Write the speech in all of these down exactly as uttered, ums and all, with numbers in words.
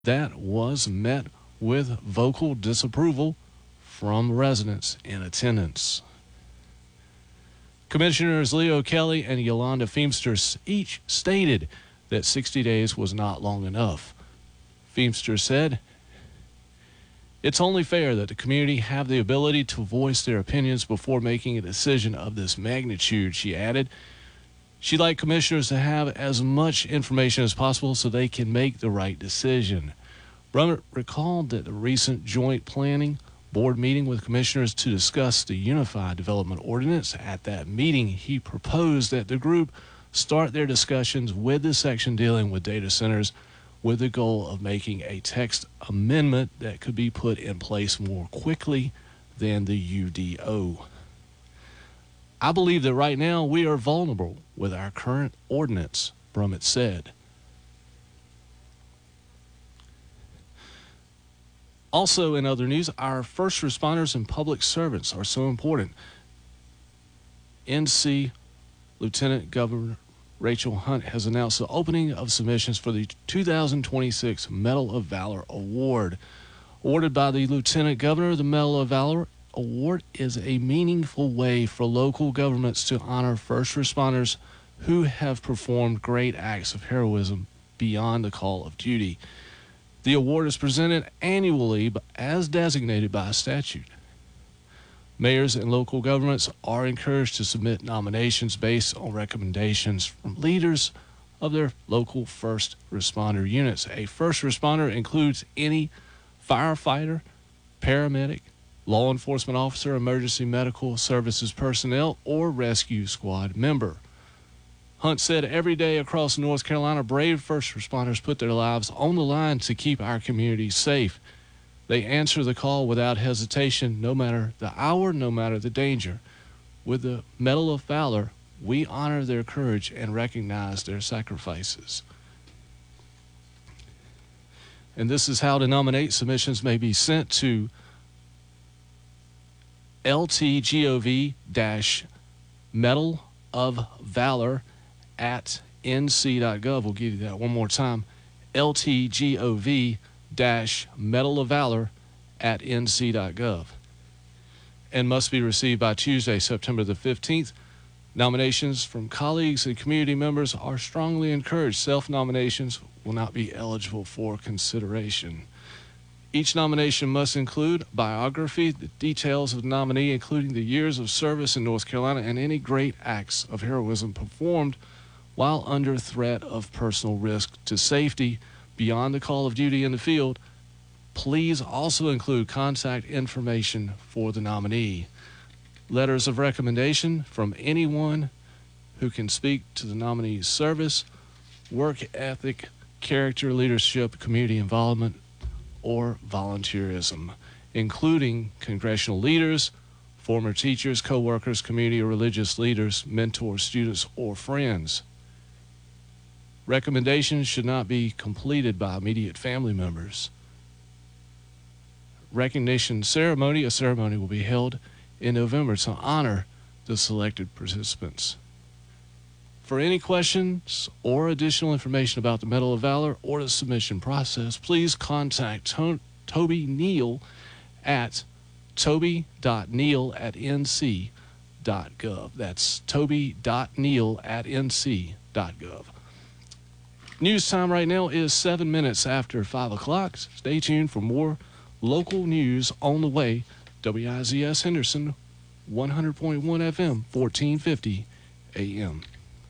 that was met with vocal disapproval from residents in attendance. Commissioners Leo Kelly and Yolanda Feimster each stated that sixty days was not long enough. Feimster said, "It's only fair that the community have the ability to voice their opinions before making a decision of this magnitude," she added. She'd like commissioners to have as much information as possible so they can make the right decision. Brummett recalled that the recent joint planning board meeting with commissioners to discuss the Unified Development Ordinance. At that meeting, he proposed that the group start their discussions with the section dealing with data centers with the goal of making a text amendment that could be put in place more quickly than the U D O. "I believe that right now we are vulnerable with our current ordinance," Brummett said. Also in other news, our first responders and public servants are so important. N C Lieutenant Governor Rachel Hunt has announced the opening of submissions for the two thousand twenty-six Medal of Valor Award. Awarded by the Lieutenant Governor, the Medal of Valor Award is a meaningful way for local governments to honor first responders who have performed great acts of heroism beyond the call of duty. The award is presented annually as designated by statute. Mayors and local governments are encouraged to submit nominations based on recommendations from leaders of their local first responder units. A first responder includes any firefighter, paramedic, law enforcement officer, emergency medical services personnel, or rescue squad member. Hunt said every day across North Carolina, brave first responders put their lives on the line to keep our communities safe. They answer the call without hesitation, no matter the hour, no matter the danger. With the Medal of Valor, we honor their courage and recognize their sacrifices. And this is how to nominate. Submissions may be sent to L T Gov dash Medal of Valor at N C dot gov. We'll give you that one more time. L T Gov dash Medal of Valor at N C dot gov. And must be received by Tuesday, September the fifteenth. Nominations from colleagues and community members are strongly encouraged. Self-nominations will not be eligible for consideration. Each nomination must include biography, the details of the nominee, including the years of service in North Carolina and any great acts of heroism performed while under threat of personal risk to safety beyond the call of duty in the field. Please also include contact information for the nominee. Letters of recommendation from anyone who can speak to the nominee's service, work ethic, character, leadership, community involvement, or volunteerism, including congressional leaders, former teachers, co-workers, community or religious leaders, mentors, students, or friends. Recommendations should not be completed by immediate family members. Recognition ceremony, a ceremony will be held in November to honor the selected participants. For any questions or additional information about the Medal of Valor or the submission process, please contact to- Toby Neal at toby dot neal at n c dot gov. That's toby dot neal at n c dot gov. News time right now is seven minutes after five o'clock. Stay tuned for more local news on the way. W I Z S Henderson, one hundred point one F M, fourteen fifty A M.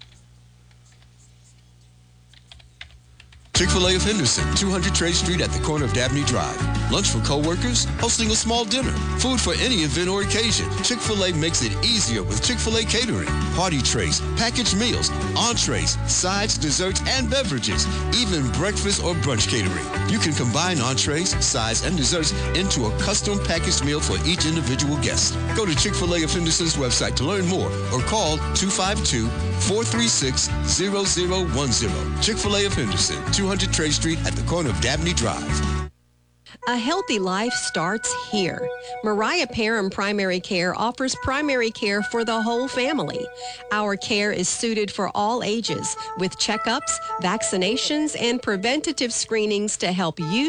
Chick-fil-A of Henderson, two hundred Trade Street at the corner of Dabney Drive. Lunch for co-workers, hosting a small dinner, food for any event or occasion. Chick-fil-A makes it easier with Chick-fil-A catering. Party trays, packaged meals, entrees, sides, desserts, and beverages. Even breakfast or brunch catering. You can combine entrees, sides, and desserts into a custom packaged meal for each individual guest. Go to Chick-fil-A of Henderson's website to learn more or call two five two, four three six, zero zero one zero. Chick-fil-A of Henderson, two hundred Trade Street at the corner of Dabney Drive. A healthy life starts here. Mariah Parham Primary Care offers primary care for the whole family. Our care is suited for all ages with checkups, vaccinations, and preventative screenings to help you